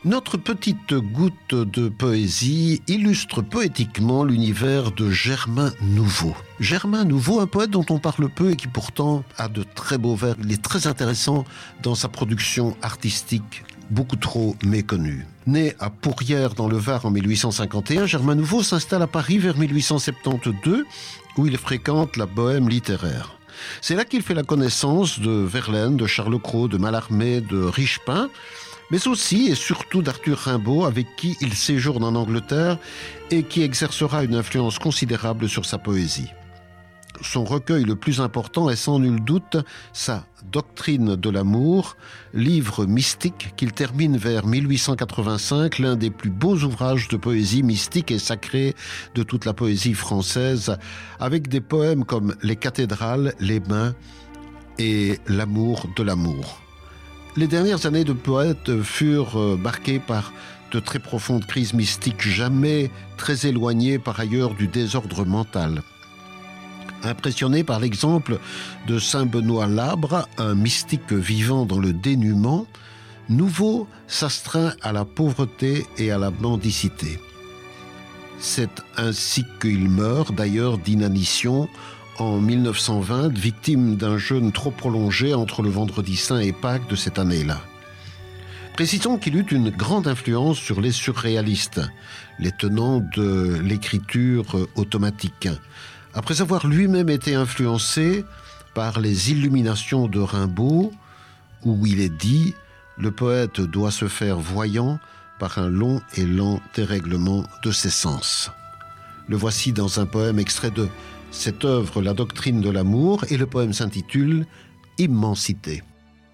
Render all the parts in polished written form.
Notre petite goutte de poésie illustre poétiquement l'univers de Germain Nouveau. Germain Nouveau, un poète dont on parle peu et qui pourtant a de très beaux vers. Il est très intéressant dans sa production artistique, beaucoup trop méconnue. Né à Pourrières dans le Var en 1851, Germain Nouveau s'installe à Paris vers 1872 où il fréquente la bohème littéraire. C'est là qu'il fait la connaissance de Verlaine, de Charles Cros, de Mallarmé, de Richepin, mais aussi et surtout d'Arthur Rimbaud, avec qui il séjourne en Angleterre et qui exercera une influence considérable sur sa poésie. Son recueil le plus important est sans nul doute sa Doctrine de l'amour, livre mystique qu'il termine vers 1885, l'un des plus beaux ouvrages de poésie mystique et sacrée de toute la poésie française, avec des poèmes comme Les cathédrales, Les mains et L'amour de l'amour. Les dernières années de poète furent marquées par de très profondes crises mystiques, jamais très éloignées par ailleurs du désordre mental. Impressionné par l'exemple de saint Benoît Labre, un mystique vivant dans le dénuement, Nouveau s'astreint à la pauvreté et à la mendicité. C'est ainsi qu'il meurt, d'ailleurs d'inanition, en 1920, victime d'un jeûne trop prolongé entre le Vendredi Saint et Pâques de cette année-là. Précisons qu'il eut une grande influence sur les surréalistes, les tenants de l'écriture automatique. Après avoir lui-même été influencé par les illuminations de Rimbaud, où il est dit « Le poète doit se faire voyant par un long et lent dérèglement de ses sens ». Le voici dans un poème extrait de cette œuvre, La Doctrine de l'amour, et le poème s'intitule « Immensité ».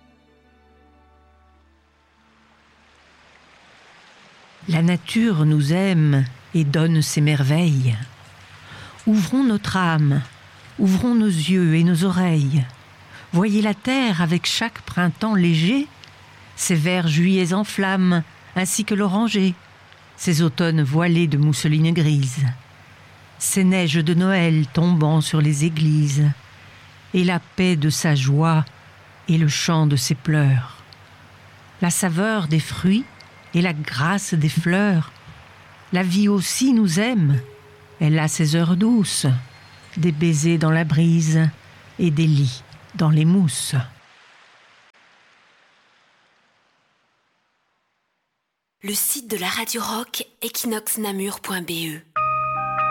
La nature nous aime et donne ses merveilles. Ouvrons notre âme, ouvrons nos yeux et nos oreilles. Voyez la terre avec chaque printemps léger, ses verts juillets en flammes, ainsi que l'oranger, ses automnes voilés de mousseline grise, ses neiges de Noël tombant sur les églises, et la paix de sa joie et le chant de ses pleurs, la saveur des fruits et la grâce des fleurs. La vie aussi nous aime, elle a ses heures douces, des baisers dans la brise et des lits dans les mousses. Le site de la Radio Rock, equinoxnamur.be